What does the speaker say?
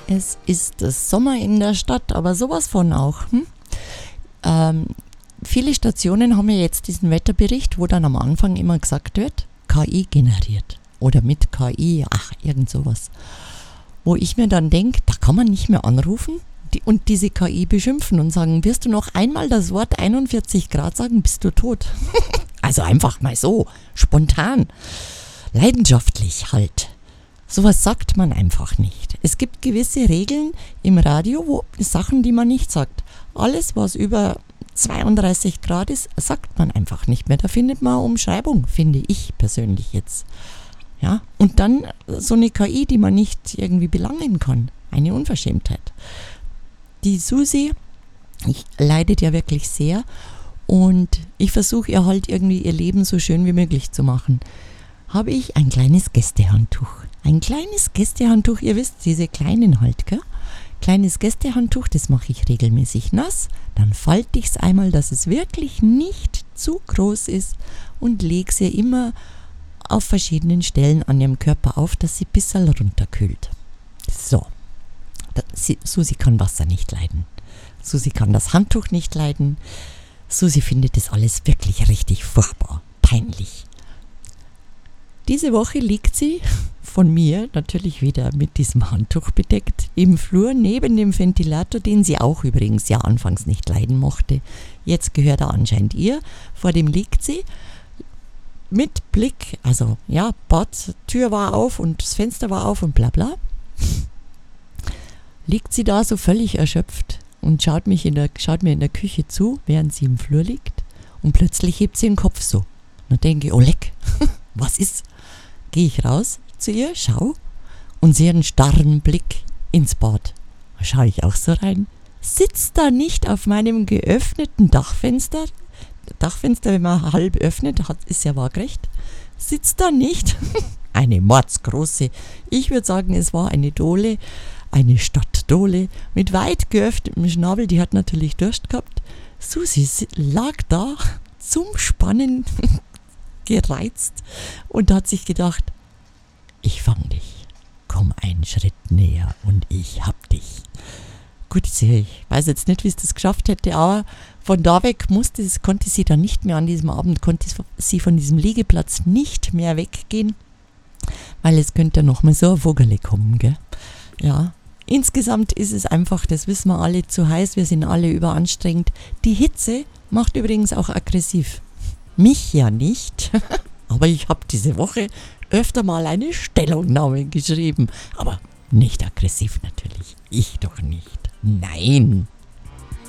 Es ist das Sommer in der Stadt, aber sowas von auch. Viele Stationen haben ja jetzt diesen Wetterbericht, wo dann am Anfang immer gesagt wird, KI generiert oder mit KI, irgend sowas. Wo ich mir dann denke, da kann man nicht mehr anrufen und diese KI beschimpfen und sagen, wirst du noch einmal das Wort 41 Grad sagen, bist du tot. Also einfach mal so, spontan, leidenschaftlich halt. Sowas sagt man einfach nicht. Es gibt gewisse Regeln im Radio, wo Sachen, die man nicht sagt. Alles, was über 32 Grad ist, sagt man einfach nicht mehr. Da findet man Umschreibung, finde ich persönlich jetzt. Ja, und dann so eine KI, die man nicht irgendwie belangen kann. Eine Unverschämtheit. Die Susi leidet ja wirklich sehr und ich versuche ihr halt irgendwie ihr Leben so schön wie möglich zu machen. Habe ich ein kleines Gästehandtuch. Ein kleines Gästehandtuch, ihr wisst, diese kleinen halt, gell? Kleines Gästehandtuch, das mache ich regelmäßig nass. Dann falte ich es einmal, dass es wirklich nicht zu groß ist und lege es ihr immer auf verschiedenen Stellen an ihrem Körper auf, dass sie ein bisschen runterkühlt. So, Susi kann Wasser nicht leiden. Susi kann das Handtuch nicht leiden. Susi findet das alles wirklich richtig furchtbar, peinlich. Diese Woche liegt sie von mir natürlich wieder mit diesem Handtuch bedeckt im Flur neben dem Ventilator, den sie auch übrigens ja anfangs nicht leiden mochte. Jetzt gehört er anscheinend ihr. Vor dem liegt sie mit Blick, also ja, Badtür war auf und das Fenster war auf und bla bla. Liegt sie da so völlig erschöpft und schaut mir in der Küche zu, während sie im Flur liegt. Und plötzlich hebt sie den Kopf so. Dann denke ich, oh leck, was ist? Gehe ich raus zu ihr, schau und sehe einen starren Blick ins Bad. Da schaue ich auch so rein. Sitzt da nicht auf meinem geöffneten Dachfenster, wenn man halb öffnet, ist ja waagrecht, sitzt da nicht eine mordsgroße, ich würde sagen, es war eine Dole, eine Stadtdole mit weit geöffnetem Schnabel, die hat natürlich Durst gehabt. Susi lag da zum Spannen gereizt und hat sich gedacht, ich fang dich, komm einen Schritt näher und ich hab dich. Gut, ich weiß jetzt nicht, wie es das geschafft hätte, aber von da weg konnte sie dann nicht mehr an diesem Abend, konnte sie von diesem Liegeplatz nicht mehr weggehen, weil es könnte noch mal so ein Vogerle kommen, gell? Ja, insgesamt ist es einfach, das wissen wir alle, zu heiß, wir sind alle überanstrengend. Die Hitze macht übrigens auch aggressiv. Mich ja nicht, aber ich habe diese Woche öfter mal eine Stellungnahme geschrieben. Aber nicht aggressiv natürlich. Ich doch nicht. Nein.